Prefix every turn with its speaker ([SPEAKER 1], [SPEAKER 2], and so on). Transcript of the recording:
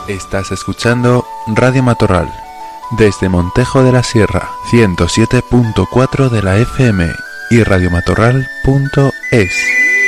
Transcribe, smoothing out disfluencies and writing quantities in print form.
[SPEAKER 1] Estás escuchando Radio Matorral, desde Montejo de la Sierra, 107.4 de la FM y radiomatorral.es.